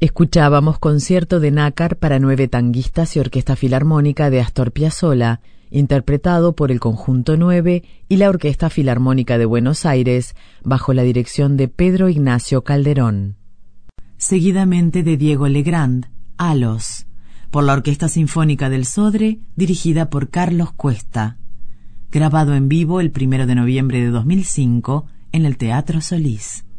Escuchábamos concierto de nácar para 9 tanguistas y orquesta filarmónica de Astor Piazzolla, interpretado por el Conjunto 9 y la Orquesta Filarmónica de Buenos Aires, bajo la dirección de Pedro Ignacio Calderón. Seguidamente de Diego Legrand, Halos, por la Orquesta Sinfónica del Sodre, dirigida por Carlos Cuesta, grabado en vivo el 1 de noviembre de 2005 en el Teatro Solís.